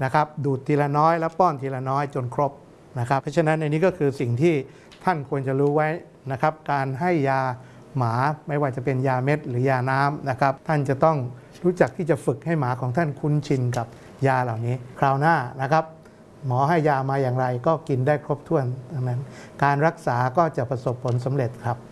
นะครับดูดทีละน้อยแล้วป้อนทีละน้อยจนครบนะครับเพราะฉะนั้นในนี้ก็คือสิ่งที่ท่านควรจะรู้ไว้นะครับการให้ยาหมาไม่ว่าจะเป็นยาเม็ดหรือยาน้ำนะครับท่านจะต้องรู้จักที่จะฝึกให้หมาของท่านคุ้นชินกับยาเหล่านี้คราวหน้านะครับหมอให้ยามาอย่างไรก็กินได้ครบถ้วนดังนั้นการรักษาก็จะประสบผลสำเร็จครับ